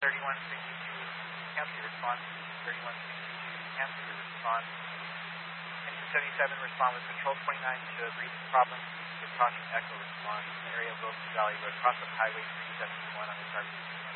cancel your response. 3162, cancel your response. Engine 77, respond with Control 29 to agree to problem. With caution, Echo response. Area of Wilson Valley Road, cross up Highway 371 on the target.